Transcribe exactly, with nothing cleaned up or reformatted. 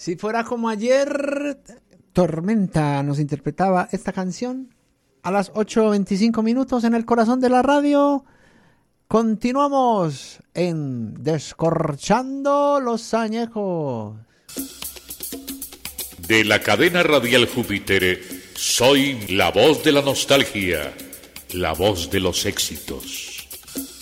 Si fuera como ayer, Tormenta nos interpretaba esta canción a las ocho veinticinco minutos en el corazón de la radio. Continuamos en Descorchando los Añejos. De la cadena radial Júpiter, soy la voz de la nostalgia, la voz de los éxitos.